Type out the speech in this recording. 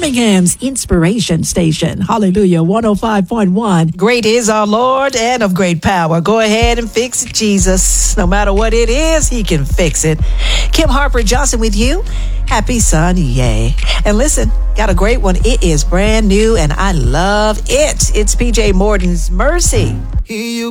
Birmingham's Inspiration Station. Hallelujah, 105.1. Great is our Lord and of great power. Go ahead and fix it, Jesus. No matter what it is, he can fix it. Kim Harper Johnson with you. Happy Sunday. And listen, got a great one. It is brand new and I love it. It's PJ Morton's Mercy.